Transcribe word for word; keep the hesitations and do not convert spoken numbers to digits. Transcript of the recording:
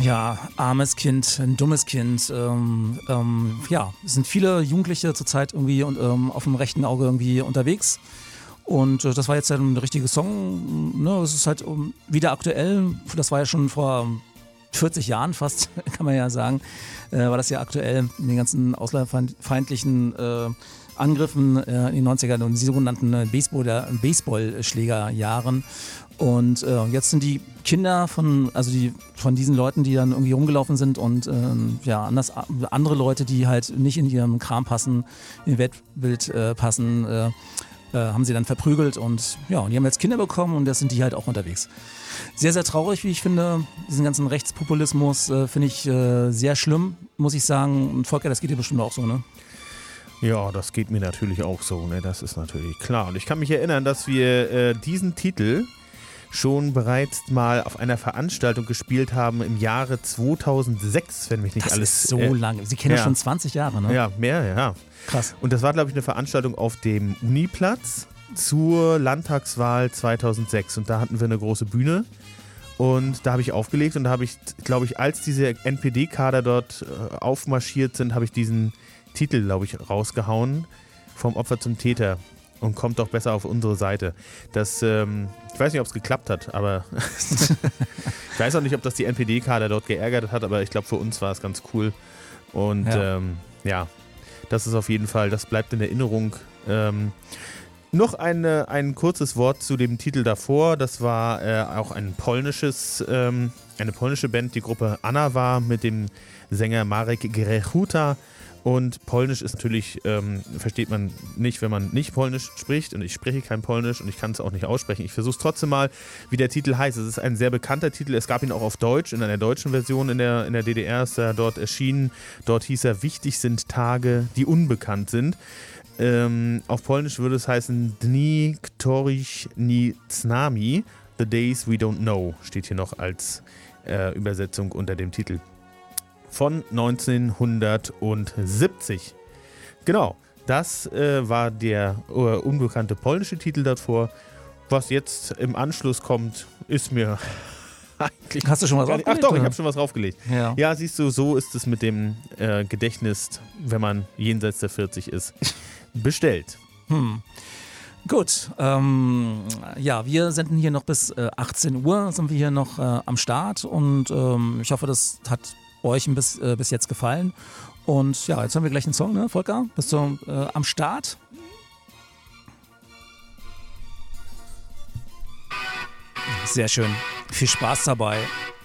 ja, armes Kind, ein dummes Kind. Ähm, ähm, ja, es sind viele Jugendliche zurzeit irgendwie und, ähm, auf dem rechten Auge irgendwie unterwegs. Und äh, das war jetzt ja ein richtiger Song. Ne? Es ist halt um, wieder aktuell. Das war ja schon vor vierzig Jahren fast, kann man ja sagen, äh, war das ja aktuell in den ganzen ausländerfeindlichen äh, Angriffen äh, in den neunzigern und die sogenannten äh, Baseball, Baseballschlägerjahren. Und äh, jetzt sind die Kinder von, also die, von diesen Leuten, die dann irgendwie rumgelaufen sind und ähm, ja, anders, andere Leute, die halt nicht in ihrem Kram passen, in ihr Weltbild äh, passen, äh, äh, haben sie dann verprügelt und ja, und die haben jetzt Kinder bekommen und das sind die halt auch unterwegs. Sehr, sehr traurig, wie ich finde. Diesen ganzen Rechtspopulismus äh, finde ich äh, sehr schlimm, muss ich sagen. Und Volker, das geht dir bestimmt auch so, ne? Ja, das geht mir natürlich auch so, ne? Das ist natürlich klar. Und ich kann mich erinnern, dass wir äh, diesen Titel schon bereits mal auf einer Veranstaltung gespielt haben im Jahre zweitausendsechs, wenn mich nicht das alles... Das ist so äh, lange. Sie kennen ja schon zwanzig Jahre, ne? Ja, mehr, ja. Krass. Und das war, glaube ich, eine Veranstaltung auf dem Uniplatz zur Landtagswahl zweitausendsechs. Und da hatten wir eine große Bühne. Und da habe ich aufgelegt und da habe ich, glaube ich, als diese N P D-Kader dort äh, aufmarschiert sind, habe ich diesen Titel, glaube ich, rausgehauen. Vom Opfer zum Täter. Und kommt doch besser auf unsere Seite. Das, ähm, ich weiß nicht, ob es geklappt hat, aber ich weiß auch nicht, ob das die N P D-Kader dort geärgert hat, aber ich glaube, für uns war es ganz cool. Und ja. Ähm, ja, das ist auf jeden Fall, das bleibt in Erinnerung. Ähm, noch eine, ein kurzes Wort zu dem Titel davor. Das war äh, auch ein polnisches, ähm, eine polnische Band, die Gruppe Anna war mit dem Sänger Marek Grechuta. Und Polnisch ist natürlich, ähm, versteht man nicht, wenn man nicht Polnisch spricht. Und ich spreche kein Polnisch und ich kann es auch nicht aussprechen. Ich versuche es trotzdem mal, wie der Titel heißt. Es ist ein sehr bekannter Titel. Es gab ihn auch auf Deutsch, in einer deutschen Version in der, in der D D R ist er dort erschienen. Dort hieß er, wichtig sind Tage, die unbekannt sind. Ähm, auf Polnisch würde es heißen, Dni, których nie znamy, the days we don't know, steht hier noch als äh, Übersetzung unter dem Titel. Von neunzehnhundertsiebzig. Genau, das äh, war der äh, unbekannte polnische Titel davor. Was jetzt im Anschluss kommt, ist mir eigentlich... Hast du schon was draufgelegt? Ach doch, oder? Ich habe schon was draufgelegt. Ja. ja, siehst du, so ist es mit dem äh, Gedächtnis, wenn man jenseits der vierzig ist, bestellt. Hm. Gut, ähm, ja, wir senden hier noch bis äh, achtzehn Uhr, sind wir hier noch äh, am Start und ähm, ich hoffe, das hat euch bis, äh, bis jetzt gefallen. Und ja, jetzt haben wir gleich einen Song, ne, Volker? Bist du äh, am Start? Sehr schön. Viel Spaß dabei.